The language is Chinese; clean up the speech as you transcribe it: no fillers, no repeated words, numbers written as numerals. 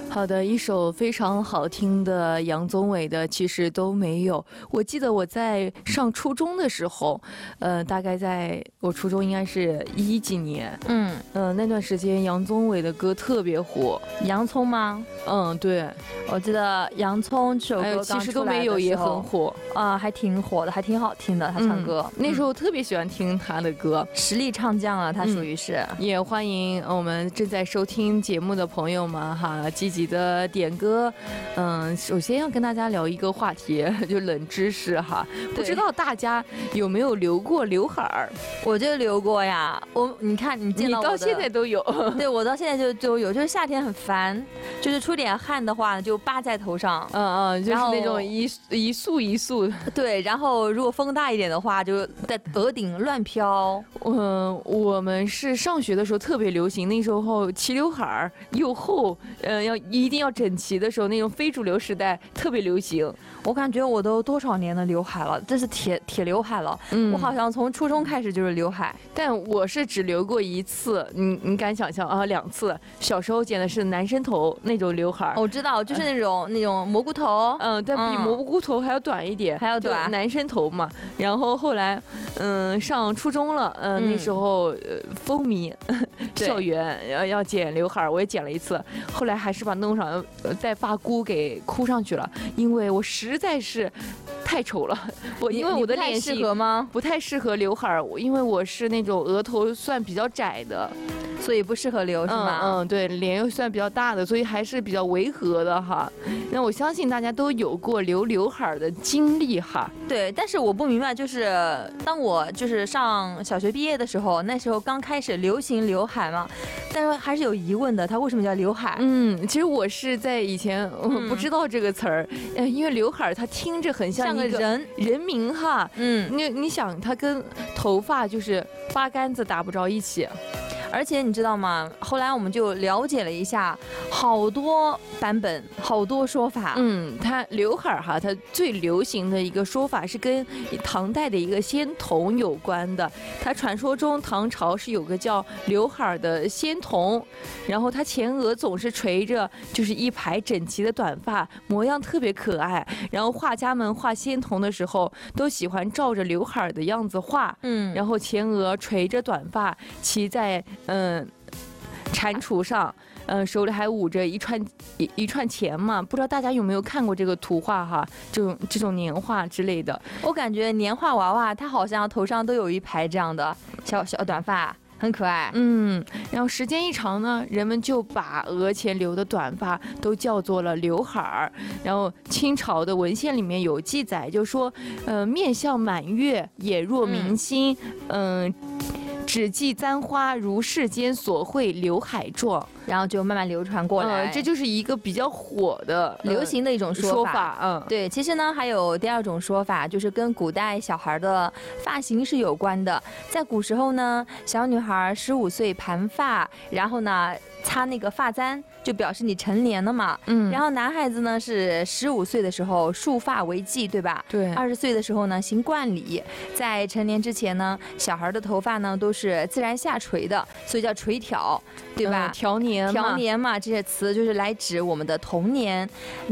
好的，一首非常好听的杨宗纬的其实都没有。我记得我在上初中的时候，大概在我初中应该是11几年，那段时间杨宗纬的歌特别火。 洋葱吗？ 对， 我记得洋葱这首歌刚其实都没有也很火啊，还挺火的，还挺好听的。他唱歌， 那时候特别喜欢听他的歌， 实力唱将了，他属于是。 也欢迎我们正在收听节目的朋友们哈，积极的点歌。首先要跟大家聊一个话题，就冷知识哈，不知道大家有没有留过刘海儿？ 我就留过呀，你看你见到我你到现在都有。 对，我到现在就有，就是夏天很烦，就是出点汗的话就扒在头上， 就是那种一束一束。 对，然后如果风大一点的话，就在额顶乱飘。 我们是上学的时候特别流行，那时候齐刘海儿又厚，一定要整齐的时候，那种非主流时代特别流行。 我感觉我都多少年的刘海了，这是铁刘海了。我好像从初中开始就是刘海， 但我是只留过一次。你敢想象啊？2次。小时候剪的是男生头那种刘海， 我知道，就是那种蘑菇头， 但比蘑菇头还要短一点， 还要短， 男生头嘛。然后后来，上初中了，那时候风靡校园要剪刘海，我也剪了一次，后来还是把弄上带发箍给箍上去了，因为我实在是太丑了。因为我的脸型适合吗？ 不太适合刘海，因为我是那种额头算比较窄的， 所以不适合留是吗？ 对，脸又算比较大的，所以还是比较违和的哈。那我相信大家都有过留刘海的经历哈。 对，但是我不明白，就是当我就是上小学毕业的时候，那时候刚开始流行刘海嘛，但是还是有疑问的，它为什么叫刘海？ 其实我是在以前不知道这个词儿，因为刘海它听着很像一个人名哈。你想，它跟头发就是八竿子打不着一起。 而且你知道吗？后来我们就了解了一下，好多版本，好多说法。 它刘海哈，它最流行的一个说法是跟唐代的一个仙童有关的。它传说中唐朝是有个叫刘海的仙童，然后他前额总是垂着，就是一排整齐的短发，模样特别可爱。然后画家们画仙童的时候，都喜欢照着刘海的样子画。然后前额垂着短发，骑在蟾蜍上，手里还捂着一串钱嘛，不知道大家有没有看过这个图画哈？这种年画之类的。 我感觉年画娃娃它好像头上都有一排这样的小短发，很可爱。 然后时间一长呢，人们就把额前留的短发都叫做了刘海儿。然后清朝的文献里面有记载，就说面向满月，眼若明星，只记簪花，如世间所绘刘海状， 然后就慢慢流传过来。 这就是一个比较火的、 流行的一种说法。 对，其实呢还有第二种说法，就是跟古代小孩的发型是有关的。在古时候呢，小女孩15岁盘发，然后呢擦那个发簪，就表示你成年了嘛。然后男孩子呢是15岁的时候束发为髻，对吧？ 对。 20岁的时候呢行冠礼。在成年之前呢，小孩的头发呢都是自然下垂的，所以叫垂髫，对吧？ 调年嘛， 这些词就是来指我们的童年。